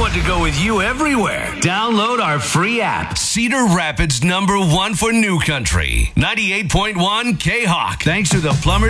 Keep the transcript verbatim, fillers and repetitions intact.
want to go with you everywhere. Download our free app. Cedar Rapids number one for New Country. ninety-eight point one K-Hawk. Thanks to the Plumbers